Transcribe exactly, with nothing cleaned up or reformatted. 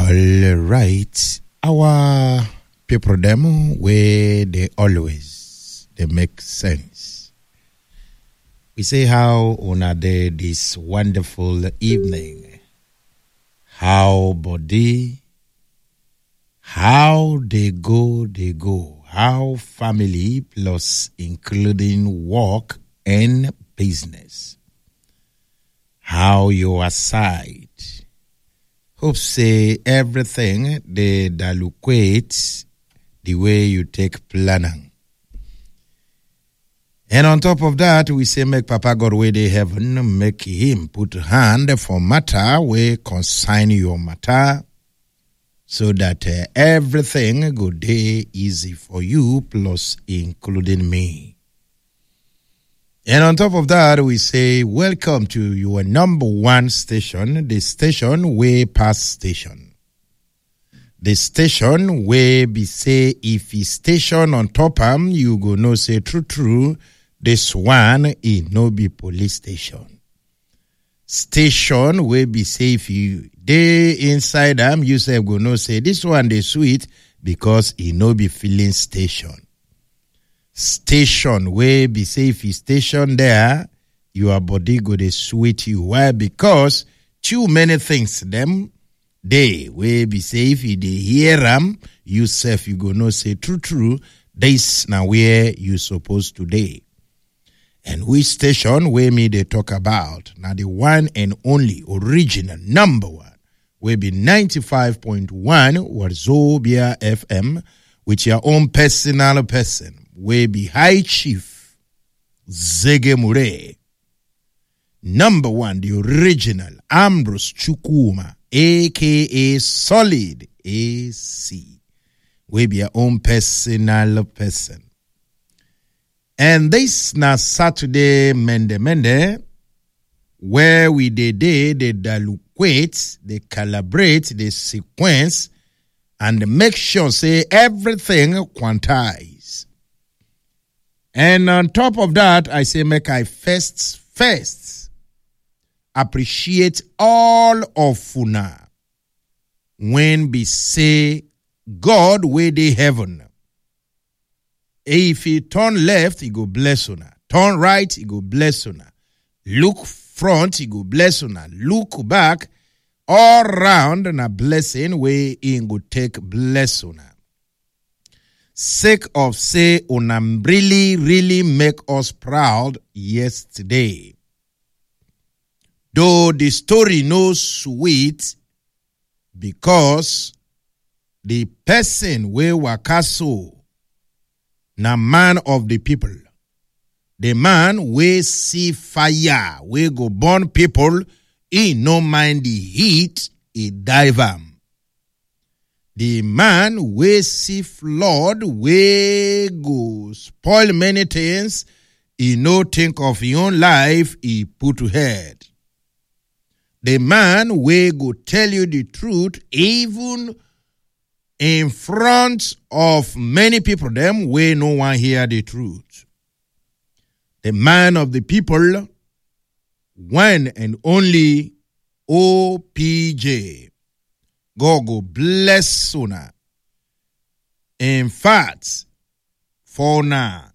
All right. Our people them where they always they make sense. We say how on a day this wonderful evening. How body, how they go, they go. How family plus including work and business. How you aside. Hope say everything they diluquate the way you take planning. And on top of that, we say make Papa God where they heaven, make him put hand for matter where consign your matter, so that uh, everything go day easy for you, plus including me. And on top of that, we say, welcome to your number one station, the station way past station. The station where be say, if you station on top am, you go no say true true, this one it no be police station. Station where be say, if you dey inside am, you say go no say, this one dey sweet, because it no be filling station. Station where be say if you station there, your body go dey sweet you. Why? Because too many things them they where be say if you dey hear them, you self you go no say true true. This now where you supposed to dey. And which station where me they talk about now the one and only original number one will be ninety-five point one Wazobia F M with your own personal person. We be High Chief Zege Mure. Number one, the original Ambrose Chukuma, a k a. Solid A C. We be our own personal person. And this na Saturday Mende Mende, where we they day, they diluquate, they calibrate, they sequence, and make sure say everything quantize. And on top of that, I say make I first, first appreciate all of una when we say God way the heaven. If he turn left, he go bless una. Turn right, he go bless una. Look front, he go bless una. Look back, all round na blessing way he go take bless una. Sake of say unam really, really make us proud yesterday. Though the story no sweet, because the person we wakaso na man of the people. The man we see fire, we go burn people, he no mind the heat, he dive am. The man we see flood, we go spoil many things, he no think of his own life, he put to head. The man we go tell you the truth, even in front of many people, them we no one hear the truth. The man of the people, one and only O P J. God go bless una. In fact, for now,